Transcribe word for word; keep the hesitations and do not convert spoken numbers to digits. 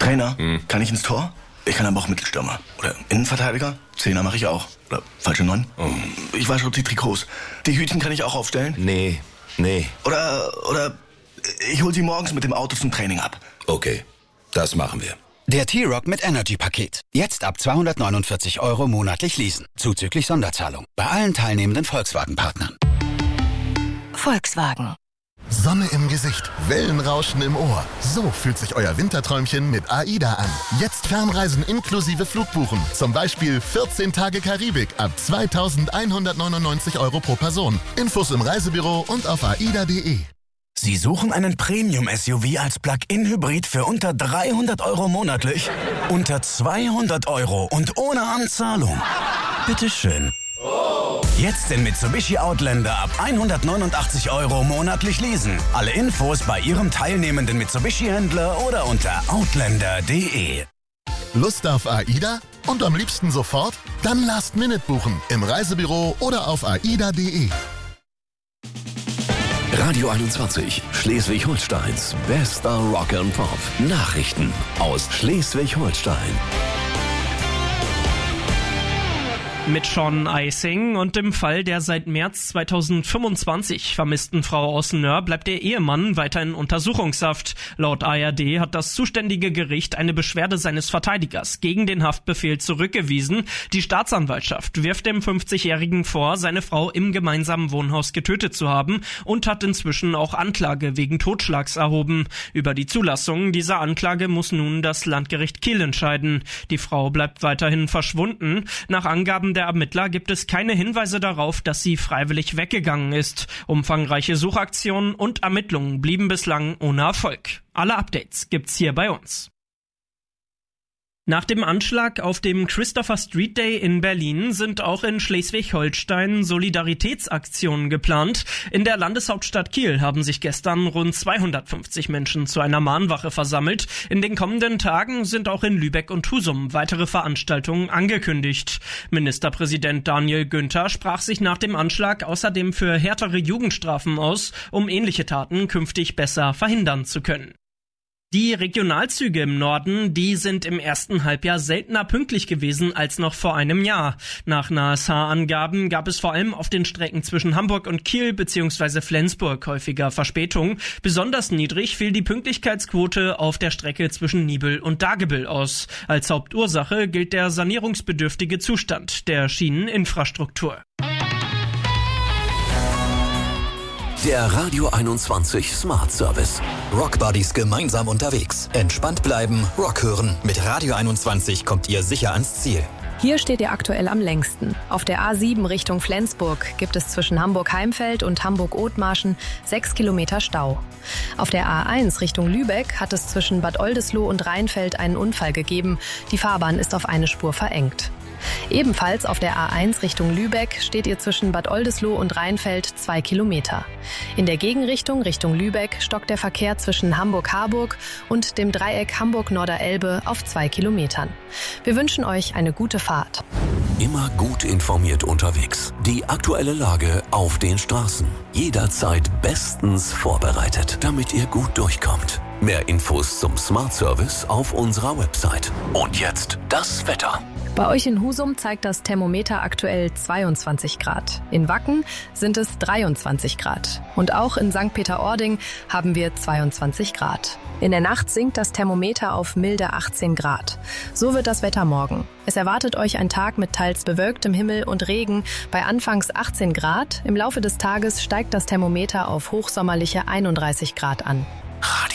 Trainer, Hm. kann ich ins Tor? Ich kann aber auch Mittelstürmer. Oder Innenverteidiger? Zehner mache ich auch. Oder falsche Neun? Oh. Ich wasche die Trikots. Die Hütchen kann ich auch aufstellen? Nee, nee. Oder, oder ich hol sie morgens mit dem Auto zum Training ab. Okay, das machen wir. Der T-Rock mit Energy-Paket. Jetzt ab zweihundertneunundvierzig Euro monatlich leasen. Zuzüglich Sonderzahlung. Bei allen teilnehmenden Volkswagen-Partnern. Volkswagen. Sonne im Gesicht, Wellenrauschen im Ohr. So fühlt sich euer Winterträumchen mit AIDA an. Jetzt Fernreisen inklusive Flugbuchen. Zum Beispiel vierzehn Tage Karibik ab zweitausendeinhundertneunundneunzig Euro pro Person. Infos im Reisebüro und auf aida punkt de. Sie suchen einen Premium-S U V als Plug-in-Hybrid für unter dreihundert Euro monatlich? Unter zweihundert Euro und ohne Anzahlung? Bitteschön. Jetzt den Mitsubishi Outlander ab hundertneunundachtzig Euro monatlich leasen. Alle Infos bei Ihrem teilnehmenden Mitsubishi-Händler oder unter outlander punkt de. Lust auf AIDA? Und am liebsten sofort? Dann Last Minute buchen. Im Reisebüro oder auf aida punkt de. Radio einundzwanzig, Schleswig-Holsteins bester Rock and Pop. Nachrichten aus Schleswig-Holstein. Mit Sean Eising und dem Fall der seit März zweitausendfünfundzwanzig vermissten Frau aus Nöhr bleibt der Ehemann weiter in Untersuchungshaft. Laut A R D hat das zuständige Gericht eine Beschwerde seines Verteidigers gegen den Haftbefehl zurückgewiesen. Die Staatsanwaltschaft wirft dem fünfzigjährigen vor, seine Frau im gemeinsamen Wohnhaus getötet zu haben und hat inzwischen auch Anklage wegen Totschlags erhoben. Über die Zulassung dieser Anklage muss nun das Landgericht Kiel entscheiden. Die Frau bleibt weiterhin verschwunden. Nach Angaben der Ermittler gibt es keine Hinweise darauf, dass sie freiwillig weggegangen ist. Umfangreiche Suchaktionen und Ermittlungen blieben bislang ohne Erfolg. Alle Updates gibt's hier bei uns. Nach dem Anschlag auf dem Christopher Street Day in Berlin sind auch in Schleswig-Holstein Solidaritätsaktionen geplant. In der Landeshauptstadt Kiel haben sich gestern rund zweihundertfünfzig Menschen zu einer Mahnwache versammelt. In den kommenden Tagen sind auch in Lübeck und Husum weitere Veranstaltungen angekündigt. Ministerpräsident Daniel Günther sprach sich nach dem Anschlag außerdem für härtere Jugendstrafen aus, um ähnliche Taten künftig besser verhindern zu können. Die Regionalzüge im Norden, die sind im ersten Halbjahr seltener pünktlich gewesen als noch vor einem Jahr. Nach N A S H-Angaben gab es vor allem auf den Strecken zwischen Hamburg und Kiel bzw. Flensburg häufiger Verspätungen. Besonders niedrig fiel die Pünktlichkeitsquote auf der Strecke zwischen Nibel und Dagebüll aus. Als Hauptursache gilt der sanierungsbedürftige Zustand der Schieneninfrastruktur. Der Radio einundzwanzig Smart Service. Rockbuddies gemeinsam unterwegs. Entspannt bleiben, Rock hören. Mit Radio einundzwanzig kommt ihr sicher ans Ziel. Hier steht ihr aktuell am längsten. Auf der A sieben Richtung Flensburg gibt es zwischen Hamburg-Heimfeld und Hamburg-Othmarschen sechs Kilometer Stau. Auf der A eins Richtung Lübeck hat es zwischen Bad Oldesloe und Rheinfeld einen Unfall gegeben. Die Fahrbahn ist auf eine Spur verengt. Ebenfalls auf der A eins Richtung Lübeck steht ihr zwischen Bad Oldesloe und Rheinfeld zwei Kilometer. In der Gegenrichtung Richtung Lübeck stockt der Verkehr zwischen Hamburg-Harburg und dem Dreieck Hamburg-Norderelbe auf zwei Kilometern. Wir wünschen euch eine gute Fahrt. Immer gut informiert unterwegs. Die aktuelle Lage auf den Straßen. Jederzeit bestens vorbereitet, damit ihr gut durchkommt. Mehr Infos zum Smart Service auf unserer Website. Und jetzt das Wetter. Bei euch in Husum zeigt das Thermometer aktuell zweiundzwanzig Grad. In Wacken sind es dreiundzwanzig Grad. Und auch in Sankt Peter-Ording haben wir zweiundzwanzig Grad. In der Nacht sinkt das Thermometer auf milde achtzehn Grad. So wird das Wetter morgen. Es erwartet euch ein Tag mit teils bewölktem Himmel und Regen bei anfangs achtzehn Grad. Im Laufe des Tages steigt das Thermometer auf hochsommerliche einunddreißig Grad an.